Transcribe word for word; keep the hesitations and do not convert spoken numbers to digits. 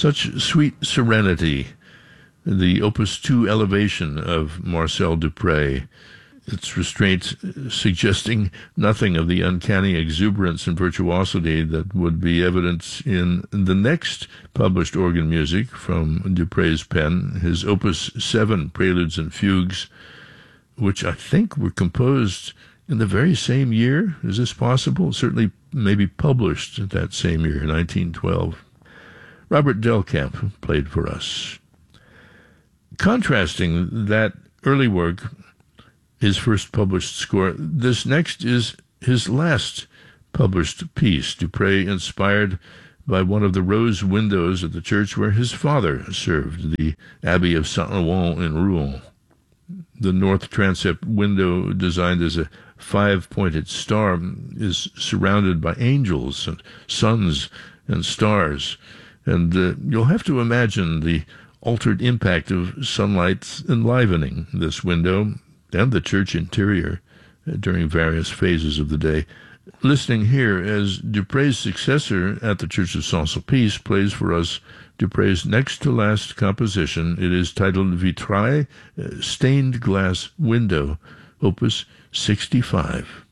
Such sweet serenity, the Opus two elevation of Marcel Dupré, its restraint suggesting nothing of the uncanny exuberance and virtuosity that would be evident in the next published organ music from Dupré's pen, his Opus seven Preludes and Fugues, which I think were composed in the very same year. Is this possible? Certainly maybe published that same year, nineteen twelve. Robert Delcamp played for us. Contrasting that early work, his first published score, this next is his last published piece, Dupré inspired by one of the rose windows of the church where his father served, the Abbey of Saint-Ouen in Rouen. The north transept window, designed as a five-pointed star, is surrounded by angels and suns and stars, and uh, you'll have to imagine the altered impact of sunlight enlivening this window and the church interior uh, during various phases of the day. Listening here as Dupré's successor at the Church of Saint-Sulpice plays for us Dupré's next-to-last composition. It is titled Vitrail, uh, Stained Glass Window, Opus sixty-five.